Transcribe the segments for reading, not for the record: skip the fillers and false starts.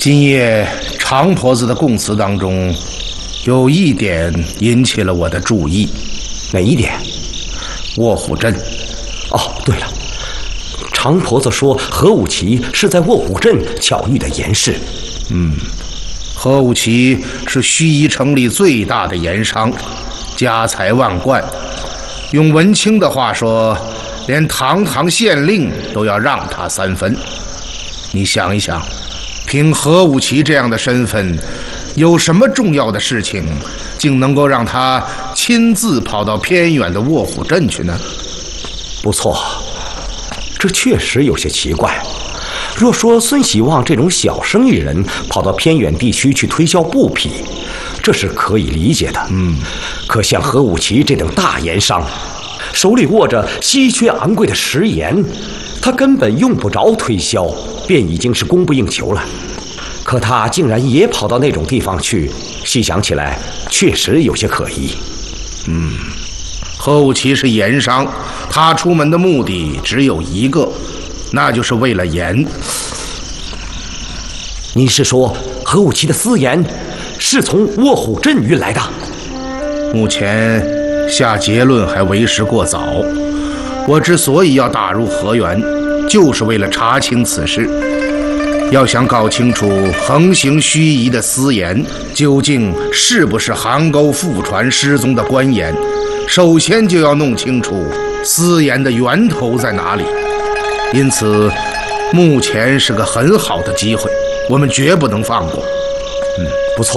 今夜常婆子的供词当中，有一点引起了我的注意。 哪一点？ 卧虎镇。 哦，对了，常婆子说何武奇是在卧虎镇巧遇的严氏。 何武奇是盱眙城里最大的盐商，家财万贯。用文清的话说，连堂堂县令都要让他3分。你想一想，凭何武奇这样的身份，有什么重要的事情竟能够让他亲自跑到偏远的卧虎镇去呢？ 不错，这确实有些奇怪。若说孙喜旺这种小生意人跑到偏远地区去推销布匹，这是可以理解的。可像何武奇这等大盐商，手里握着稀缺昂贵的食盐，他根本用不着推销，便已经是供不应求了。可他竟然也跑到那种地方去，细想起来，确实有些可疑。 何武奇是盐商，他出门的目的只有一个，那就是为了盐。 你是说何武奇的私盐是从卧虎镇运来的？ 目前下结论还为时过早。我之所以要打入河源，就是为了查清此事。要想搞清楚横行盱眙的私盐究竟是不是韩沟副船失踪的官盐，首先就要弄清楚私盐的源头在哪里。因此目前是个很好的机会，我们绝不能放过。 不错。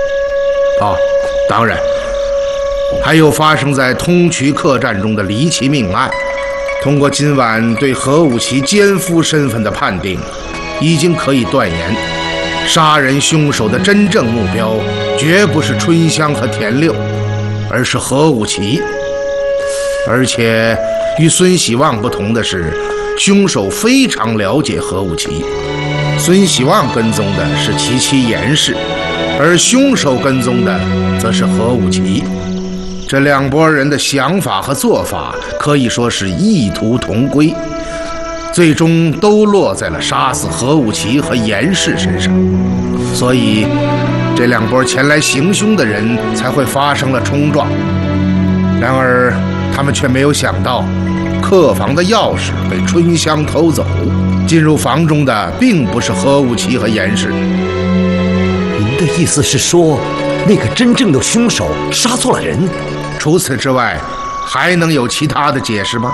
当然还有发生在通衢客栈中的离奇命案。通过今晚对何武奇奸夫身份的判定，已经可以断言，杀人凶手的真正目标绝不是春香和田六，而是何武奇。而且与孙喜旺不同的是，凶手非常了解何武奇。孙喜旺跟踪的是其妻严氏，而凶手跟踪的则是何武奇。这两拨人的想法和做法可以说是异途同归，最终都落在了杀死何武奇和严氏身上。所以这两拨前来行凶的人才会发生了冲撞。然而他们却没有想到，客房的钥匙被春香偷走，进入房中的并不是何武奇和严氏。 您的意思是说，那个真正的凶手杀错了人？ 除此之外，还能有其他的解释吗？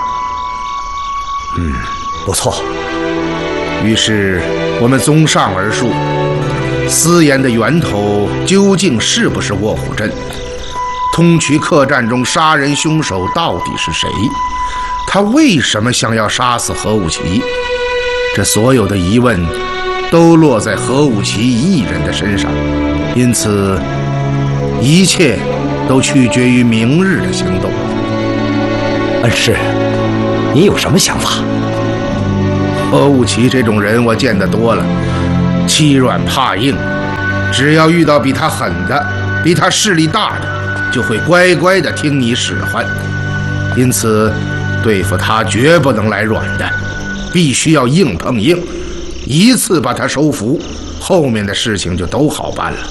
不错。 于是我们综上而述，私盐的源头究竟是不是卧虎镇？通衢客栈中杀人凶手到底是谁？他为什么想要杀死何武奇？这所有的疑问都落在何武奇一人的身上，因此一切都取决于明日的行动。 恩师，你有什么想法？ 何武奇这种人我见得多了，欺软怕硬，只要遇到比他狠的，比他势力大的，就会乖乖地听你使唤。因此对付他绝不能来软的，必须要硬碰硬，一次把他收服，后面的事情就都好办了。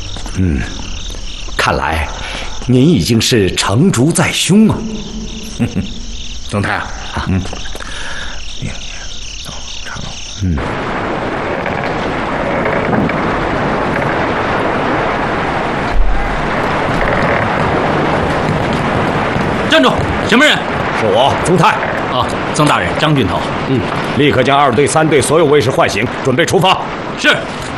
看来您已经是成竹在胸啊。 曾太啊， 站住！什么人？ 是我，曾泰。 曾大人，张郡头。 立刻将2队、3队所有卫士唤醒，准备出发。 是。